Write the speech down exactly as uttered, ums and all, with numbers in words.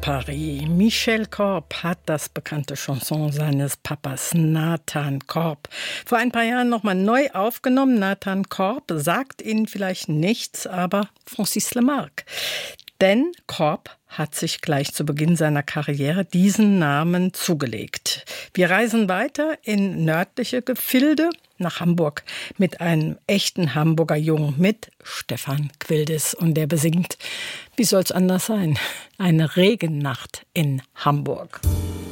Paris. Michel Korp hat das bekannte Chanson seines Papas Nathan Korp vor ein paar Jahren nochmal neu aufgenommen. Nathan Korp sagt Ihnen vielleicht nichts, aber Francis Lamarque. Denn Korp hat sich gleich zu Beginn seiner Karriere diesen Namen zugelegt. Wir reisen weiter in nördliche Gefilde nach Hamburg mit einem echten Hamburger Jungen, mit Stefan Quildes. Und der besingt, wie soll's anders sein, eine Regennacht in Hamburg.